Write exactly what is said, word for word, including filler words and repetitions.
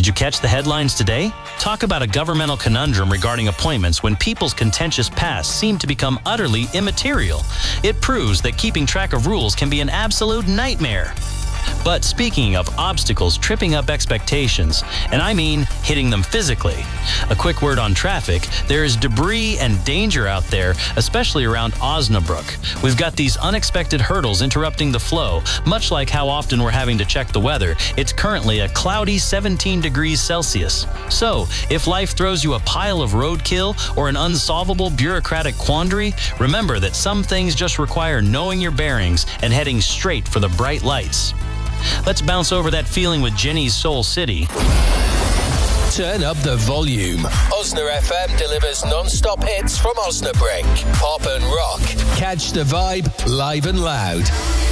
Did you catch the headlines today? Talk about a governmental conundrum regarding appointments when people's contentious past seem to become utterly immaterial. It proves that keeping track of rules can be an absolute nightmare. But speaking of obstacles tripping up expectations, and I mean hitting them physically, a quick word on traffic. There is debris and danger out there, especially around Osnabrück. We've got these unexpected hurdles interrupting the flow, much like how often we're having to check the weather. It's currently a cloudy seventeen degrees Celsius. So, if life throws you a pile of roadkill or an unsolvable bureaucratic quandary, remember that some things just require knowing your bearings and heading straight for the bright lights. Let's bounce over that feeling with Jenny's Soul City. Turn up the volume. Osna F M delivers non-stop hits from Osnabrück. Pop and rock. Catch the vibe live and loud.